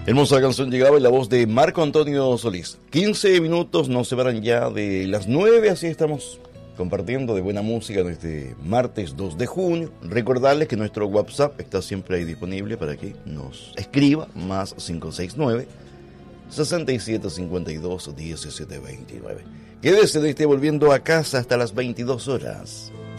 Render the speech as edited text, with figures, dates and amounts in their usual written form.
Hermosa canción llegaba en la voz de Marco Antonio Solís. 15 minutos nos separan ya de las 9, así estamos compartiendo de buena música desde martes 2 de junio. Recordarles que nuestro WhatsApp está siempre ahí disponible para que nos escriba, más 569 6752 1729. Quédese de este Volviendo a Casa hasta las 22 horas.